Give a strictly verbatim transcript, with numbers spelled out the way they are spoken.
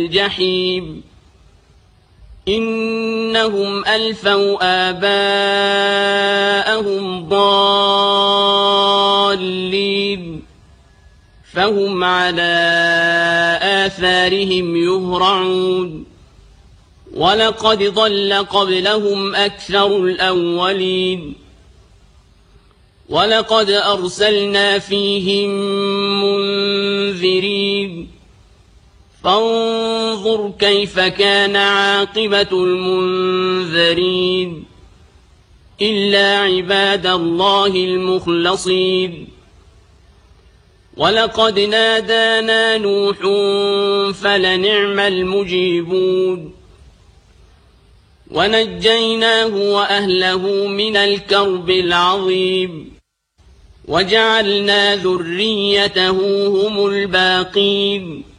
الجحيم إنهم ألفوا آباءهم ضالين فهم على آثارهم يهرعون ولقد ضل قبلهم أكثر الأولين ولقد أرسلنا فيهم منذرين فانظر كيف كان عاقبة المنذرين إلا عباد الله المخلصين ولقد نادانا نوح فلنعم المجيبون ونجيناه وأهله من الكرب العظيم وجعلنا ذريته هم الباقين